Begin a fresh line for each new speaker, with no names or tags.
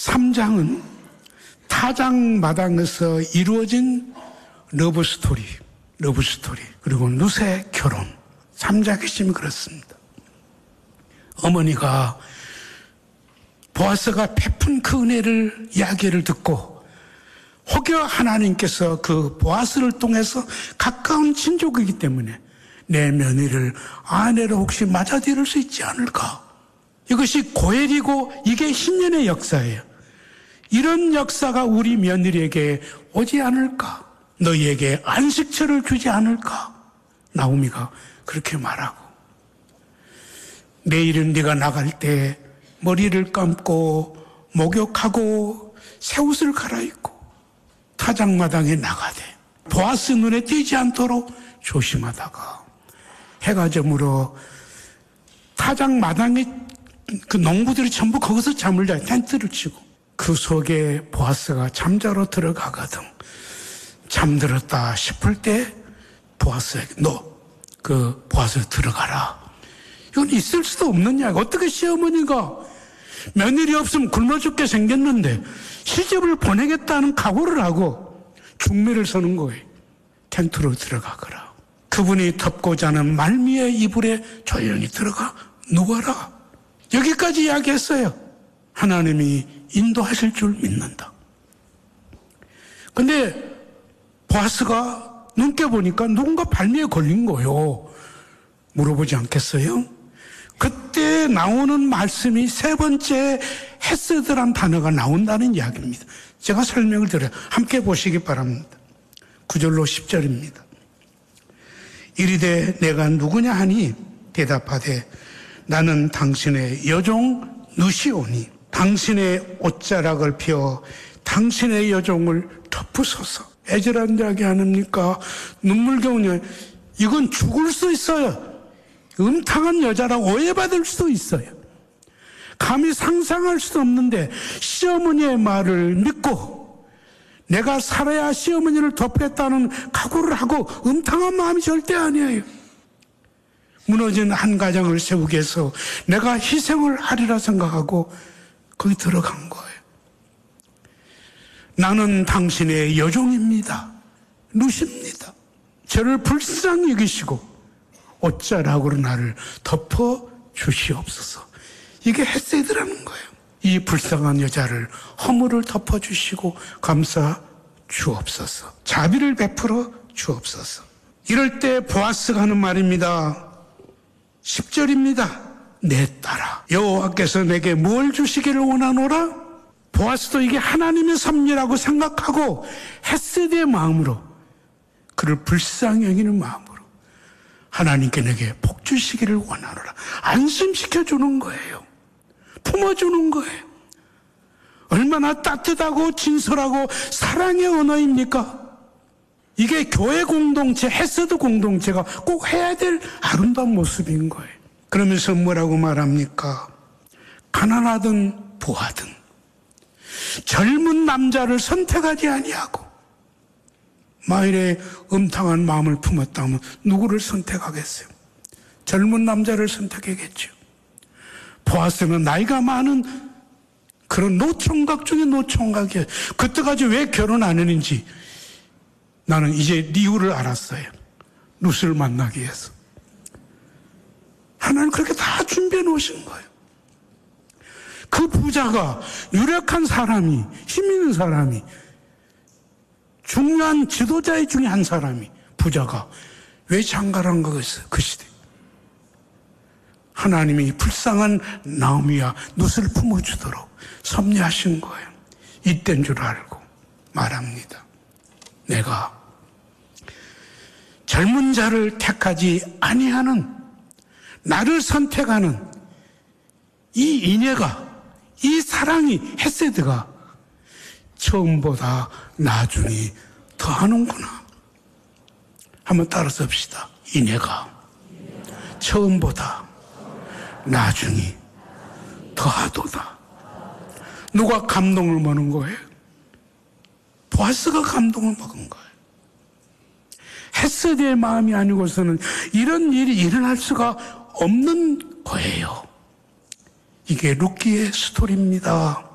3장은 타작마당에서 이루어진 러브스토리, 그리고 룻의 결혼. 3장의 핵심이 그렇습니다. 어머니가 보아스가 베푼 그 은혜를 이야기를 듣고 혹여 하나님께서 그 보아스를 통해서 가까운 친족이기 때문에 내 며느리를 아내로 혹시 맞아들일 수 있지 않을까? 이것이 고엘이고 이게 신년의 역사예요. 이런 역사가 우리 며느리에게 오지 않을까? 너희에게 안식처를 주지 않을까? 나오미가 그렇게 말하고, 내일은 네가 나갈 때 머리를 감고 목욕하고 새 옷을 갈아입고 타작마당에 나가되 보아스 눈에 띄지 않도록 조심하다가 해가 저물어 타작마당에 그 농부들이 전부 거기서 잠을 자요. 텐트를 치고 그 속에 보아스가 잠자러 들어가거든. 잠들었다 싶을 때 보아스에게 너 그 보아스 들어가라. 이건 있을 수도 없는 이야기. 어떻게 시어머니가 며느리 없으면 굶어 죽게 생겼는데 시집을 보내겠다는 각오를 하고 중매를 서는 거예요. 텐트로 들어가거라. 그분이 덮고 자는 말미의 이불에 조용히 들어가 누워라. 여기까지 이야기했어요. 하나님이 인도하실 줄 믿는다. 근데 보아스가 눈 깨보니까 누군가 발미에 걸린 거예요. 물어보지 않겠어요? 그때 나오는 말씀이 세 번째 헤세드란 단어가 나온다는 이야기입니다. 제가 설명을 드려요. 함께 보시기 바랍니다. 9절로 10절입니다. 이르되 내가 누구냐 하니 대답하되 나는 당신의 여종 누시오니 당신의 옷자락을 펴 당신의 여종을 덮으소서. 애절한 이야기 아닙니까? 눈물겨운 이야기. 이건 죽을 수 있어요. 음탕한 여자라고 오해받을 수도 있어요. 감히 상상할 수도 없는데 시어머니의 말을 믿고 내가 살아야 시어머니를 덮겠다는 각오를 하고 음탕한 마음이 절대 아니에요. 무너진 한 가정을 세우기 위해서 내가 희생을 하리라 생각하고 거기 들어간 거예요. 나는 당신의 여종입니다. 룻입니다. 저를 불쌍히 여기시고 옷자락으로 나를 덮어 주시옵소서. 이게 헤세드라는 거예요. 이 불쌍한 여자를 허물을 덮어 주시고 감싸 주옵소서. 자비를 베풀어 주옵소서. 이럴 때 보아스가 하는 말입니다. 10절입니다. 내 딸아 여호와께서 내게 뭘 주시기를 원하노라? 보아스도 이게 하나님의 섭리라고 생각하고 헤세드의 마음으로 그를 불쌍히 여기는 마음으로 하나님께 내게 복 주시기를 원하노라. 안심시켜주는 거예요. 품어주는 거예요. 얼마나 따뜻하고 진솔하고 사랑의 언어입니까? 이게 교회 공동체, 헤세드 공동체가 꼭 해야 될 아름다운 모습인 거예요. 그러면서 뭐라고 말합니까? 가난하든 부하든 젊은 남자를 선택하지 아니하고 만일에 음탕한 마음을 품었다면 누구를 선택하겠어요? 젊은 남자를 선택하겠죠. 보아스는 나이가 많은 그런 노총각 중에 노총각이에요. 그때까지 왜 결혼 안 했는지 나는 이제 이유를 알았어요. 룻을 만나기 위해서. 하나님 그렇게 다 준비해 놓으신 거예요. 그 부자가, 유력한 사람이, 힘 있는 사람이, 중요한 지도자 중에 한 사람이, 부자가 왜 장가를 한 거겠어요? 그 시대. 하나님이 불쌍한 나오미와 룻을 품어주도록 섭리하신 거예요. 이때인 줄 알고 말합니다. 내가 젊은 자를 택하지 아니하는, 나를 선택하는 이 인애가, 이 사랑이, 헤세드가 처음보다 나중이 더하는구나. 한번 따라서 합시다. 인애가 처음보다 나중이 더하도다. 누가 감동을 먹는 거예요? 보아스가 감동을 먹은 거예요. 헤세드의 마음이 아니고서는 이런 일이 일어날 수가 없는 거예요. 이게 룻기의 스토리입니다.